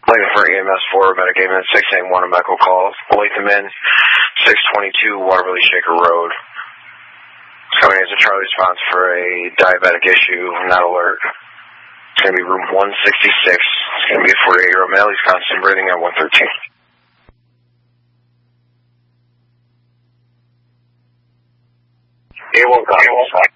Looking for EMS 4, medic AMN 681, a medical call. Latham in 622 Waterloo Shaker Road. It's coming as a Charlie response for a diabetic issue, not alert. It's going to be room 166. It's going to be a 48-year-old male. He's constant breathing at 113. A1 call.